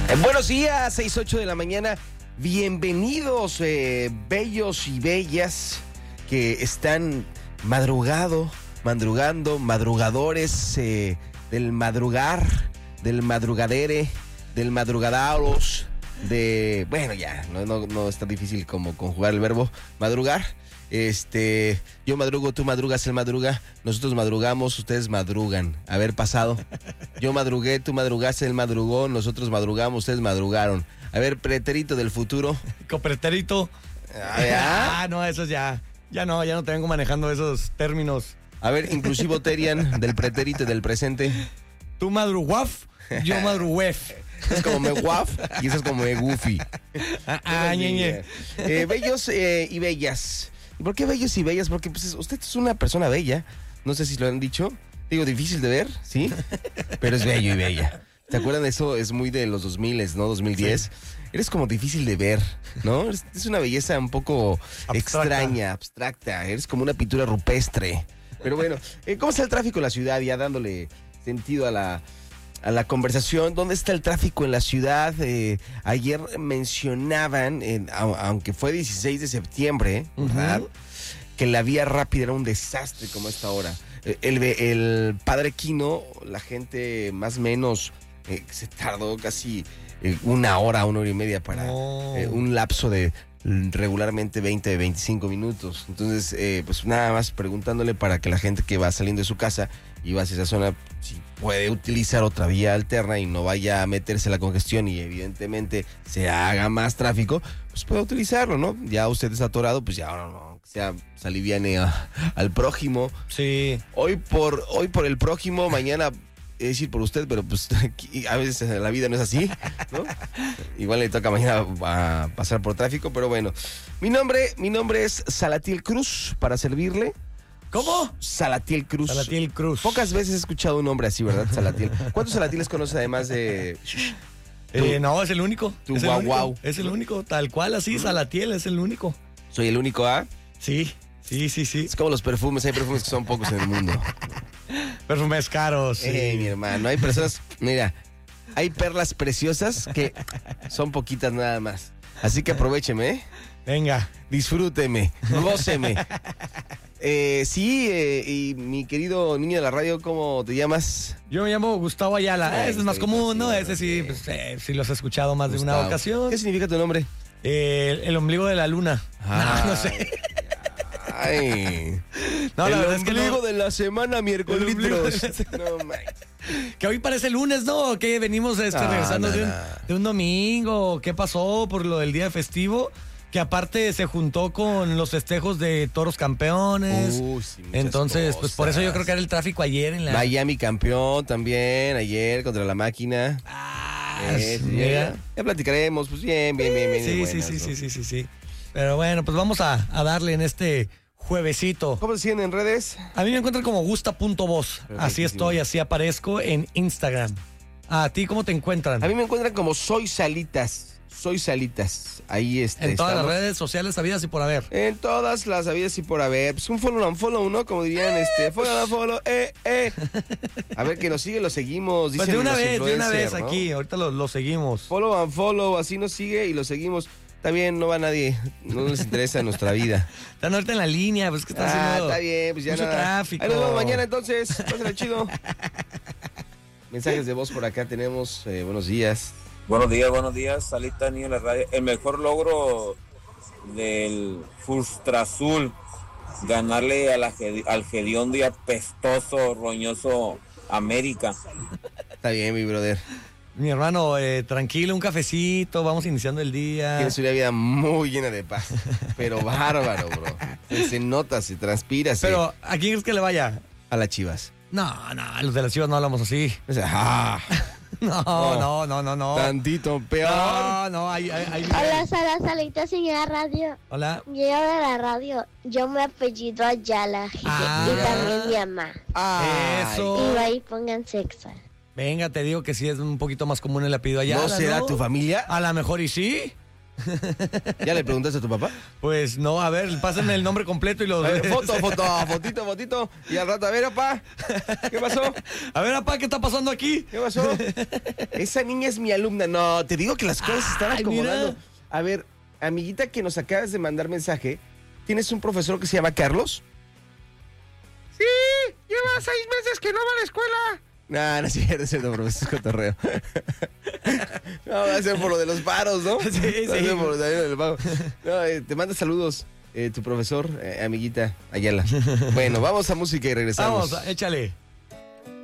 Buenos días, 6:08 de la mañana. Bienvenidos, bellos y bellas que están madrugadores del madrugar, del madrugadere, del madrugadaros, bueno, ya, no es tan difícil como conjugar el verbo madrugar. Yo madrugo, tú madrugas, él madruga, nosotros madrugamos, ustedes madrugan. Haber pasado. Yo madrugué, tú madrugaste, él madrugó, nosotros madrugamos, ustedes madrugaron. A ver, pretérito del futuro. Copretérito. No, eso ya no te vengo manejando esos términos. A ver, inclusivo terian del pretérito del presente. Tú madruguaf, yo madruguef. Es como me guaf y eso es como me goofy. Ñeñe. Bellos y bellas. ¿Y por qué bellos y bellas? Porque pues, usted es una persona bella. No sé si lo han dicho. Digo, difícil de ver, ¿sí? Pero es bello y bella. ¿Te acuerdan de eso? Es muy de los 2000, ¿no? 2010. Sí. Eres como difícil de ver, ¿no? Es una belleza un poco extraña, abstracta. Eres como una pintura rupestre. Pero bueno, ¿cómo está el tráfico en la ciudad? Ya dándole sentido a la conversación. ¿Dónde está el tráfico en la ciudad? Ayer mencionaban, aunque fue 16 de septiembre, ¿verdad? Que la vía rápida era un desastre como a esta hora. El Padre Quino, la gente más o menos se tardó casi una hora y media para un lapso de regularmente 20, 25 minutos. Entonces, pues nada más preguntándole para que la gente que va saliendo de su casa y va hacia esa zona, si puede utilizar otra vía alterna y no vaya a meterse la congestión y evidentemente se haga más tráfico, pues puede utilizarlo, ¿no? Ya usted está atorado, pues ya no, sea aliviane al prójimo. Sí. Hoy por el prójimo, mañana es decir por usted, pero pues a veces la vida no es así, ¿no? Igual le toca mañana a pasar por tráfico, pero bueno. Mi nombre es Salatiel Cruz, para servirle. ¿Cómo? Salatiel Cruz. Salatiel Cruz. Pocas veces he escuchado un nombre así, ¿verdad? Salatiel. ¿Cuántos Salatieles conoces además de...? No, es el único. Tu es guau el guau. Es el único, tal cual, así, Salatiel es el único. ¿Soy el único A? Sí. Es como los perfumes, hay perfumes que son pocos en el mundo. Perfumes caros. Sí. Mi hermano, hay personas, mira, hay perlas preciosas que son poquitas nada más. Así que aprovécheme, ¿eh? Venga. Disfrúteme, góceme. Y mi querido niño de la radio, ¿cómo te llamas? Yo me llamo Gustavo Ayala. Ese es más común, ¿no? Ese sí, pues, sí los he escuchado más Gustavo. De una ocasión. ¿Qué significa tu nombre? El ombligo de la luna. No sé. Ay. No, la verdad es que el ombligo de la semana, miércoles. No, que hoy parece lunes, ¿no? Que venimos regresando de un domingo. ¿Qué pasó por lo del día festivo? Que aparte se juntó con los festejos de Toros campeones. Sí, entonces, cosas. Pues por eso yo creo que era el tráfico ayer en la... Miami campeón también, ayer contra la máquina. Ya platicaremos, pues bien. Sí. Pero bueno, pues vamos a darle en este juevesito. ¿Cómo se siguen en redes? A mí me encuentran como gusta.voz. Así estoy, así aparezco en Instagram. ¿A ti cómo te encuentran? A mí me encuentran como Soy Salitas. Ahí en todas las redes sociales habidas y por haber. En todas las habidas y por haber. Pues un follow, ¿no? Como dirían, follow. A ver, que nos sigue, lo seguimos. Pues de una vez, ¿no? Aquí, ahorita lo seguimos. Follow, así nos sigue y lo seguimos. Está bien, no va nadie, no nos interesa nuestra vida. Están ahorita en la línea, pues que está haciendo está bien, pues ya mucho tráfico. Ahí nos vemos mañana entonces, pásenla chido. Mensajes de voz por acá tenemos, buenos días. Buenos días, Salita Niño de la radio. El mejor logro del Frustra Azul, ganarle al hediondo y apestoso, roñoso América. Está bien, mi brother. Mi hermano, tranquilo, un cafecito, vamos iniciando el día. Tienes una vida muy llena de paz, pero bárbaro, bro. Se nota, se transpira. Pero, ¿a quién crees que le vaya? A las Chivas. No, los de las Chivas no hablamos así. No. Tantito peor. No. Hola, Salita, señora radio. Hola. Yo de la radio, yo me apellido Ayala. Y también mi mamá. Eso. Y ahí pongan sexo. Venga, te digo que sí es un poquito más común el apellido Ayala. ¿No será tu familia? A lo mejor y sí. ¿Ya le preguntaste a tu papá? Pues no, a ver, pásenme el nombre completo y lo... Fotito. Y al rato, a ver, papá, ¿qué pasó? A ver, papá, ¿qué está pasando aquí? ¿Qué pasó? Esa niña es mi alumna. No, te digo que las cosas se están acomodando. Mira. A ver, amiguita que nos acabas de mandar mensaje, ¿tienes un profesor que se llama Carlos? Sí, lleva 6 meses que no va a la escuela. No, no es cierto, profesor, es cotorreo. No, va a ser por lo de los paros, ¿no? Sí. Va a ser por lo del paro. No, te manda saludos tu profesor, amiguita Ayala. Bueno, vamos a música y regresamos. Vamos, échale.